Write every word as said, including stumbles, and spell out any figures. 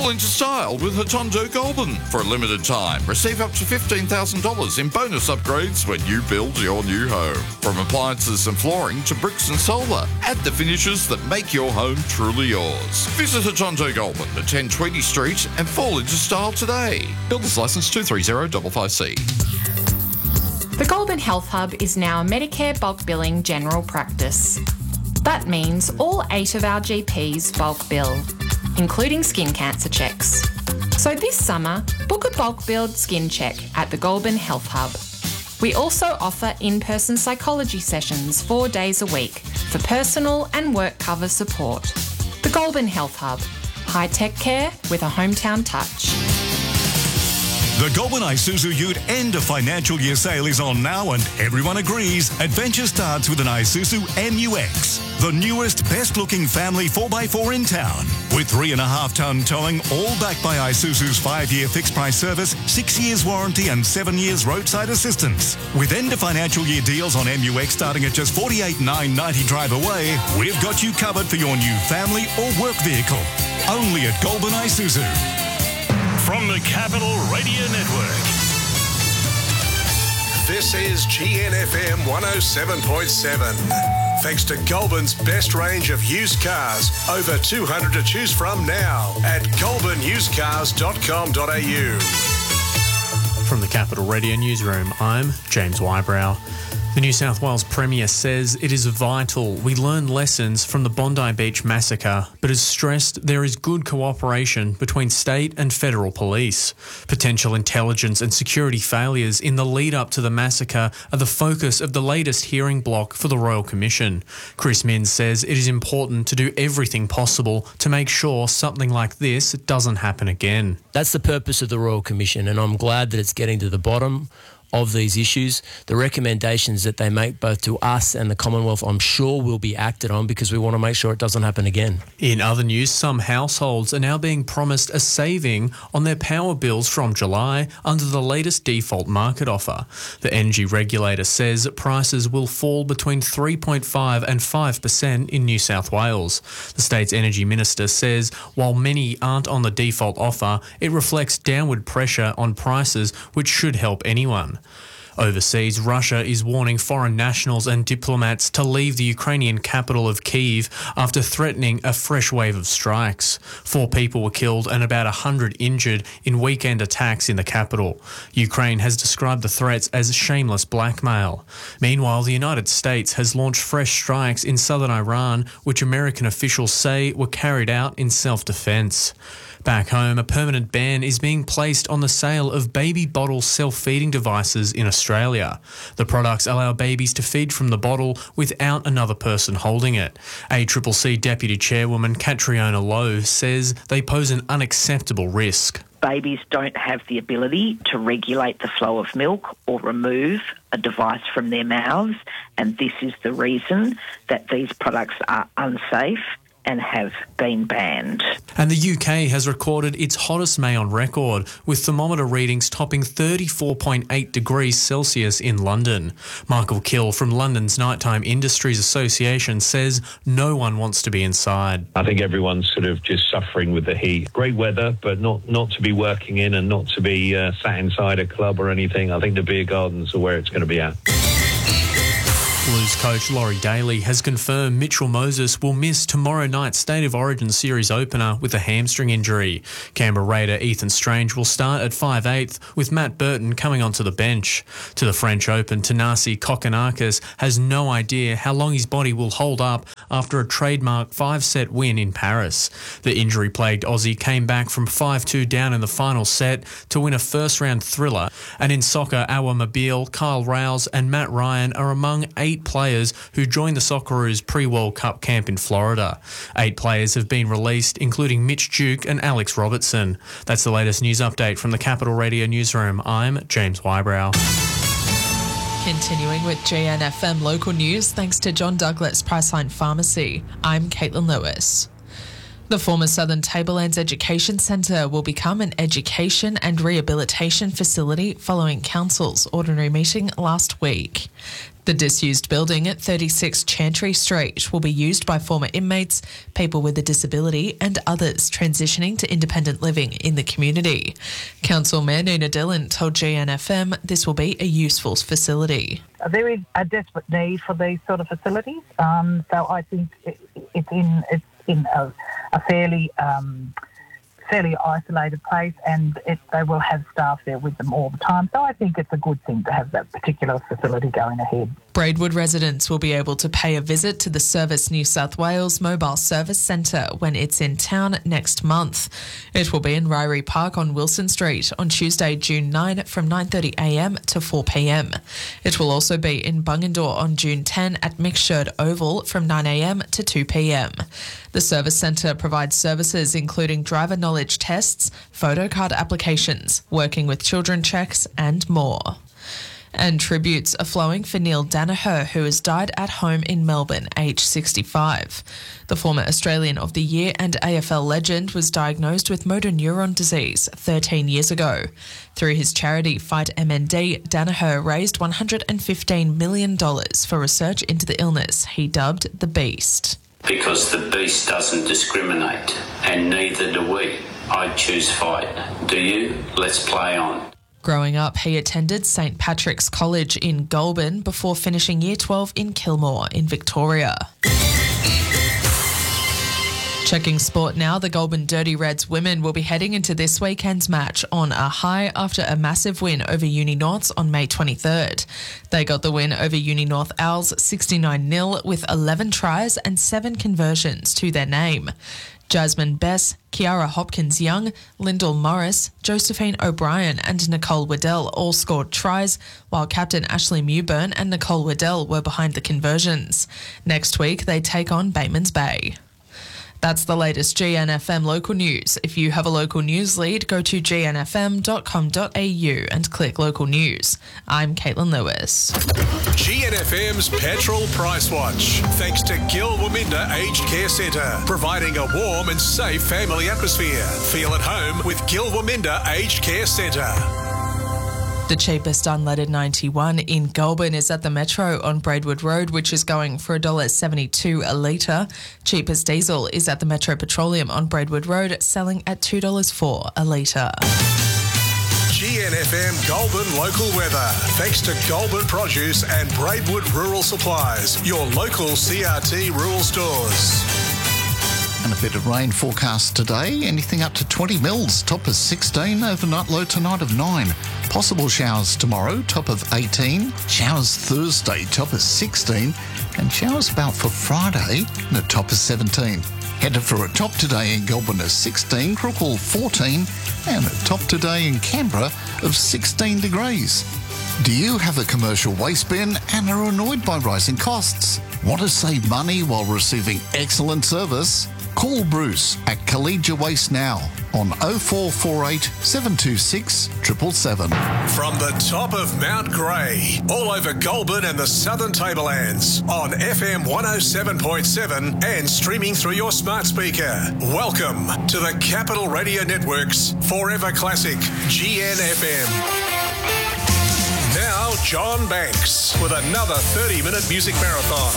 Fall into style with Hotondo Goulburn. For a limited time, receive up to fifteen thousand dollars in bonus upgrades when you build your new home. From appliances and flooring to bricks and solar, add the finishes that make your home truly yours. Visit Hotondo Goulburn at ten twenty Street and fall into style today. Builder's Licence two three zero five five C. The Goulburn Health Hub is now a Medicare bulk billing general practice. That means all eight of our G Ps bulk bill, including skin cancer checks. So this summer, book a bulk billed skin check at the Goulburn Health Hub. We also offer in-person psychology sessions four days a week for personal and work cover support. The Goulburn Health Hub, high-tech care with a hometown touch. The Goulburn Isuzu Ute end of financial year sale is on now, and everyone agrees adventure starts with an Isuzu M U X, the newest, best-looking family four by four in town. With three and a half tonne towing, all backed by Isuzu's five-year fixed-price service, six years warranty and seven years roadside assistance. With end of financial year deals on M U X starting at just forty-eight thousand nine hundred ninety drive away, we've got you covered for your new family or work vehicle. Only at Goulburn Isuzu. From the Capital Radio Network. This is G N F M one oh seven point seven. Thanks to Goulburn's best range of used cars. Over two hundred to choose from now at goulburn used cars dot com dot a u. From the Capital Radio Newsroom, I'm James Wybrow. The New South Wales Premier says it is vital we learn lessons from the Bondi Beach massacre, but has stressed there is good cooperation between state and federal police. Potential intelligence and security failures in the lead up to the massacre are the focus of the latest hearing block for the Royal Commission. Chris Minns says it is important to do everything possible to make sure something like this doesn't happen again. That's the purpose of the Royal Commission, and I'm glad that it's getting to the bottom of these issues. The recommendations that they make both to us and the Commonwealth, I'm sure, will be acted on because we want to make sure it doesn't happen again. In other news, some households are now being promised a saving on their power bills from July under the latest default market offer. The energy regulator says prices will fall between three point five and five percent in New South Wales. The state's energy minister says while many aren't on the default offer, it reflects downward pressure on prices, which should help anyone. Overseas, Russia is warning foreign nationals and diplomats to leave the Ukrainian capital of Kyiv after threatening a fresh wave of strikes. Four people were killed and about one hundred injured in weekend attacks in the capital. Ukraine has described the threats as shameless blackmail. Meanwhile, the United States has launched fresh strikes in southern Iran, which American officials say were carried out in self-defense. Back home, a permanent ban is being placed on the sale of baby bottle self-feeding devices in Australia. The products allow babies to feed from the bottle without another person holding it. A C C C Deputy Chairwoman Catriona Lowe says they pose an unacceptable risk. Babies don't have the ability to regulate the flow of milk or remove a device from their mouths, and this is the reason that these products are unsafe and have been banned. And the U K has recorded its hottest May on record, with thermometer readings topping thirty-four point eight degrees Celsius in London. Michael Kill from London's Nighttime Industries Association says no one wants to be inside. I think everyone's sort of just suffering with the heat. Great weather, but not, not to be working in and not to be uh, sat inside a club or anything. I think the beer gardens are where it's going to be at. Blues coach Laurie Daly has confirmed Mitchell Moses will miss tomorrow night's State of Origin Series opener with a hamstring injury. Canberra Raider Ethan Strange will start at five eighth, with Matt Burton coming onto the bench. To the French Open, Tanasi Kokkinakis has no idea how long his body will hold up after a trademark five-set win in Paris. The injury-plagued Aussie came back from five two down in the final set to win a first-round thriller. And in soccer, Awa Mobile, Kyle Rouse and Matt Ryan are among eight players who joined the Socceroos pre-World Cup camp in Florida. Eight players have been released, including Mitch Duke and Alex Robertson. That's the latest news update from the Capital Radio Newsroom. I'm James Wybrow. Continuing with G N F M local news, thanks to John Douglas Priceline Pharmacy. I'm Caitlin Lewis. The former Southern Tablelands Education Centre will become an education and rehabilitation facility following Council's ordinary meeting last week. The disused building at thirty-six Chantry Street will be used by former inmates, people with a disability and others transitioning to independent living in the community. Council Mayor Nina Dillon told G N F M this will be a useful facility. There is a desperate need for these sort of facilities, um, so I think it, it's in it's in a, a fairly um, fairly isolated place, and it, they will have staff there with them all the time. So I think it's a good thing to have that particular facility going ahead. Braidwood residents will be able to pay a visit to the Service New South Wales Mobile Service Centre when it's in town next month. It will be in Ryrie Park on Wilson Street on Tuesday, June ninth from nine thirty a m to four p m. It will also be in Bungendore on June tenth at Micksherd Oval from nine a m to two p m. The Service Centre provides services including driver knowledge tests, photo card applications, working with children checks and more. And tributes are flowing for Neil Danaher, who has died at home in Melbourne, aged sixty-five. The former Australian of the Year and A F L legend was diagnosed with motor neuron disease thirteen years ago. Through his charity Fight M N D, Danaher raised one hundred fifteen million dollars for research into the illness he dubbed the Beast. Because the Beast doesn't discriminate, and neither do we. I choose fight. Do you? Let's play on. Growing up, he attended Saint Patrick's College in Goulburn before finishing Year twelve in Kilmore in Victoria. Checking sport now, the Goulburn Dirty Reds women will be heading into this weekend's match on a high after a massive win over Uni Norths on May twenty-third. They got the win over Uni North Owls sixty-nine nil with eleven tries and seven conversions to their name. Jasmine Bess, Kiara Hopkins-Young, Lyndall Morris, Josephine O'Brien and Nicole Waddell all scored tries, while captain Ashley Mewburn and Nicole Waddell were behind the conversions. Next week, they take on Batemans Bay. That's the latest G N F M local news. If you have a local news lead, go to g n f m dot com dot a u and click local news. I'm Caitlin Lewis. G N F M's Petrol Price Watch. Thanks to Gil Waminda Aged Care Centre, providing a warm and safe family atmosphere. Feel at home with Gil Waminda Aged Care Centre. The cheapest unleaded ninety-one in Goulburn is at the Metro on Braidwood Road, which is going for one dollar seventy-two a litre. Cheapest diesel is at the Metro Petroleum on Braidwood Road, selling at two dollars four a litre. G N F M Goulburn local weather. Thanks to Goulburn Produce and Braidwood Rural Supplies, your local C R T rural stores. And a bit of rain forecast today, anything up to twenty mils, top of sixteen, overnight low tonight of nine. Possible showers tomorrow, top of eighteen. Showers Thursday, top of sixteen. And showers about for Friday, and a top of seventeen. Headed for a top today in Goulburn of sixteen, Crookall fourteen, and a top today in Canberra of sixteen degrees. Do you have a commercial waste bin and are annoyed by rising costs? Want to save money while receiving excellent service? Call Bruce at Collegia Waste now on oh four four eight, seven two six, seven seven seven. From the top of Mount Grey, all over Goulburn and the Southern Tablelands, on F M one oh seven point seven and streaming through your smart speaker. Welcome to the Capital Radio Network's Forever Classic G N F M. Now, John Banks with another thirty minute music marathon.